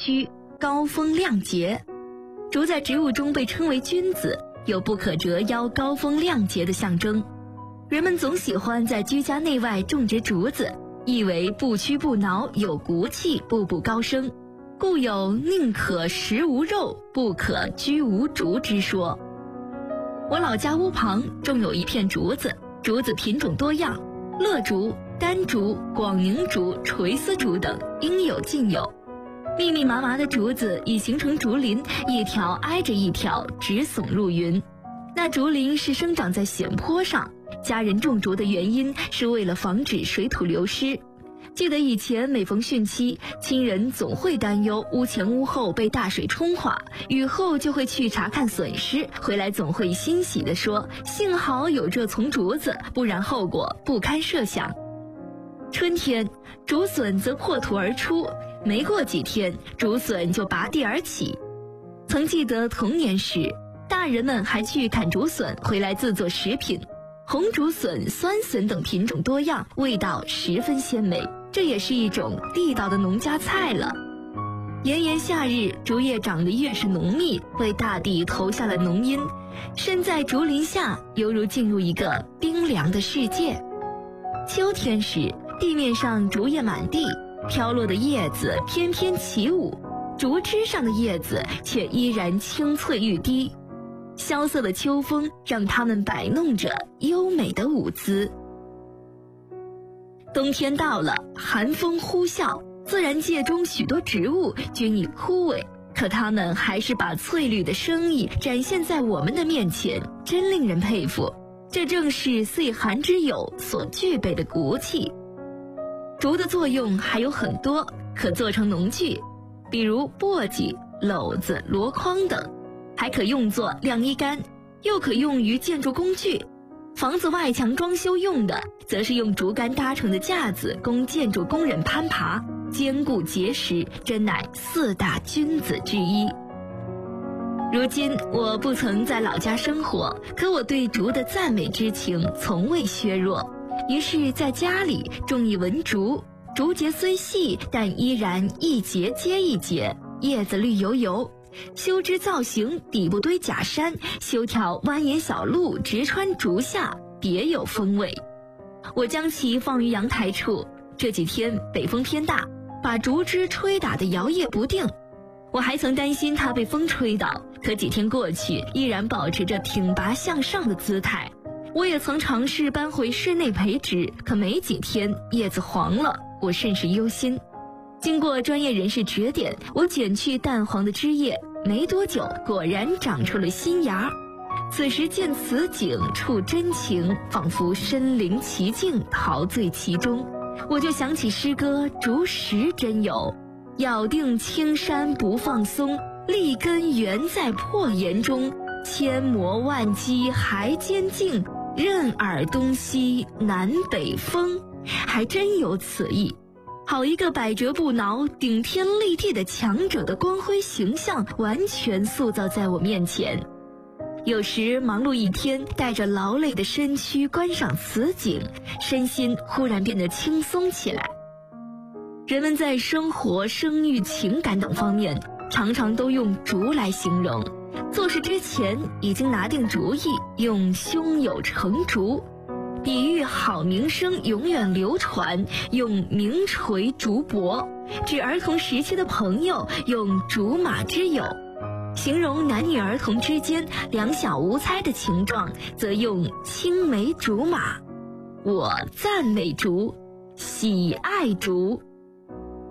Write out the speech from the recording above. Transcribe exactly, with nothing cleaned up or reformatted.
虚，高风亮节。竹在植物中被称为君子，有不可折腰、高风亮节的象征。人们总喜欢在居家内外种植竹子，意为不屈不挠，有骨气，步步高升，故有宁可食无肉，不可居无竹之说。我老家屋旁种有一片竹子，竹子品种多样，乐竹、丹竹、广宁竹、垂丝竹等应有尽有。密密麻麻的竹子已形成竹林，一条挨着一条，直耸入云。那竹林是生长在险坡上，家人种竹的原因是为了防止水土流失。记得以前每逢汛期，亲人总会担忧屋前屋后被大水冲垮，雨后就会去查看损失，回来总会欣喜地说，幸好有这丛竹子，不然后果不堪设想。春天，竹笋则破土而出，没过几天，竹笋就拔地而起。曾记得童年时，大人们还去砍竹笋回来自做食品，红竹笋、酸笋等品种多样，味道十分鲜美，这也是一种地道的农家菜了。炎炎夏日，竹叶长得越是浓密，为大地投下了浓荫。身在竹林下，犹如进入一个冰凉的世界。秋天时，地面上竹叶满地，飘落的叶子翩翩起舞，竹枝上的叶子却依然清脆欲滴。萧瑟的秋风让它们摆弄着优美的舞姿。冬天到了，寒风呼啸，自然界中许多植物均已枯萎，可它们还是把翠绿的生意展现在我们的面前，真令人佩服。这正是岁寒之友所具备的骨气。竹的作用还有很多，可做成农具，比如簸箕、篓子、箩筐等，还可用作晾衣杆，又可用于建筑工具。房子外墙装修用的，则是用竹竿搭成的架子，供建筑工人攀爬，坚固结实，真乃四大君子之一。如今我不曾在老家生活，可我对竹的赞美之情从未削弱，于是在家里种一文竹。竹节虽细，但依然一节接一节，叶子绿油油，修枝造型，底部堆假山，修条蜿蜒小路直穿竹下，别有风味。我将其放于阳台处，这几天北风偏大，把竹枝吹打得摇曳不定。我还曾担心它被风吹倒，可几天过去，依然保持着挺拔向上的姿态。我也曾尝试搬回室内培植，可没几天叶子黄了，我甚是忧心。经过专业人士指点，我剪去淡黄的枝叶，没多久果然长出了新芽。此时见此景，触真情，仿佛身临其境，陶醉其中。我就想起诗歌《竹石真有》，咬定青山不放松，立根原在破岩中，千磨万击还坚劲，任尔东西南北风。还真有此意。好一个百折不挠、顶天立地的强者的光辉形象，完全塑造在我面前。有时忙碌一天，带着劳累的身躯观赏此景，身心忽然变得轻松起来。人们在生活、生育、情感等方面，常常都用竹来形容。做事之前已经拿定主意，用胸有成竹；比喻好名声永远流传，用名垂竹帛；指儿童时期的朋友，用竹马之友；形容男女儿童之间两小无猜的情状，则用青梅竹马。我赞美竹，喜爱竹。